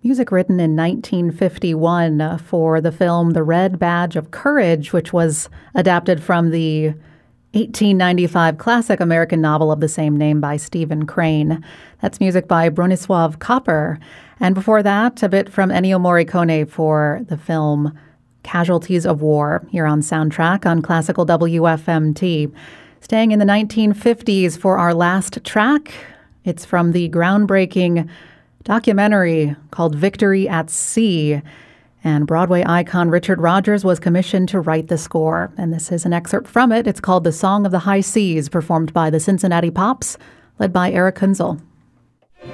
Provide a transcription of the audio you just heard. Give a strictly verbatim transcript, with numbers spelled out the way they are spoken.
Music written in nineteen fifty-one uh, for the film The Red Badge of Courage, which was adapted from the eighteen ninety-five classic American novel of the same name by Stephen Crane. That's music by Bronisław Kopper. And before that, a bit from Ennio Morricone for the film Casualties of War, here on Soundtrack on Classical W F M T. Staying in the nineteen fifties for our last track, it's from the groundbreaking documentary called Victory at Sea. And Broadway icon Richard Rodgers was commissioned to write the score. And this is an excerpt from it. It's called The Song of the High Seas, performed by the Cincinnati Pops, led by Eric Kunzel.